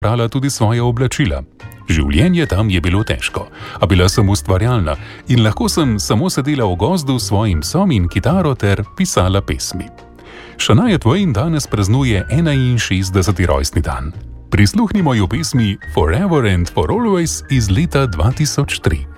brala tudi svoje oblačila. Življenje tam je bilo težko, a bila sem ustvarjalna in lahko sem samo sedela v gozdu s svojim psom in kitaro ter pisala pesmi. Shania Twain danes praznuje 61. rojstni dan. Prisluhnimo jo pesmi Forever and for Always iz leta 2003.